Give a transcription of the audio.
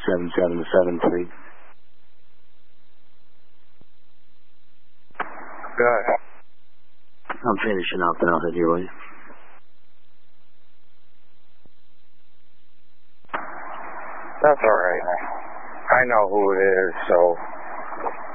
7773. Good. I'm finishing up, then I'll hit you, will you? That's all right. I know who it is, so